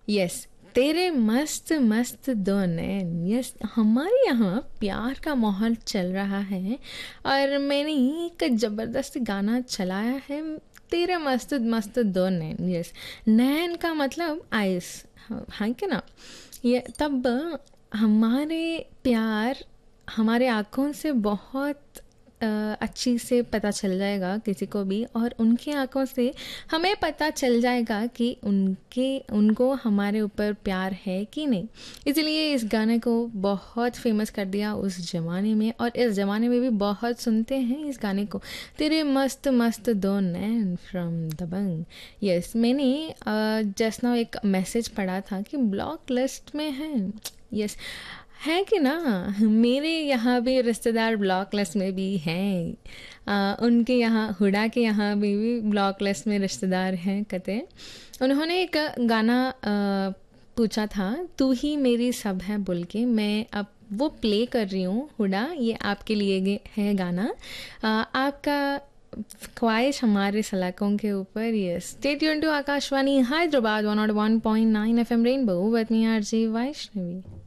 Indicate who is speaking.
Speaker 1: Yes, तेरे मस्त मस्त दो नैन। यस, हमारे यहाँ प्यार का माहौल चल रहा है और मैंने एक ज़बरदस्त गाना चलाया है, तेरे मस्त मस्त दो नैन। यस, नैन का मतलब आइस, हाँ कि ना। ये तब हमारे प्यार हमारे आँखों से बहुत अच्छी से पता चल जाएगा किसी को भी, और उनकी आंखों से हमें पता चल जाएगा कि उनको हमारे ऊपर प्यार है कि नहीं। इसलिए इस गाने को बहुत फेमस कर दिया उस ज़माने में, और इस ज़माने में भी बहुत सुनते हैं इस गाने को, तेरे मस्त मस्त दो नैन फ्रॉम दबंग। यस, मैंने जस्ट नाउ एक मैसेज पढ़ा था कि ब्लॉक लिस्ट में है। यस, है कि ना। मेरे यहाँ भी रिश्तेदार ब्लॉक लिस्ट में भी हैं। उनके यहाँ हुडा के यहाँ भी ब्लॉक लिस्ट में रिश्तेदार हैं कते। उन्होंने एक गाना पूछा था, तू ही मेरी सब है बोल के। मैं अब वो प्ले कर रही हूँ हुडा, ये आपके लिए है गाना। आपका ख्वाहिश हमारे सलाकों के ऊपर। Yes, stay tuned to Akashvani Hyderabad 101.9 FM rainbow with me RJ Vaishnavi.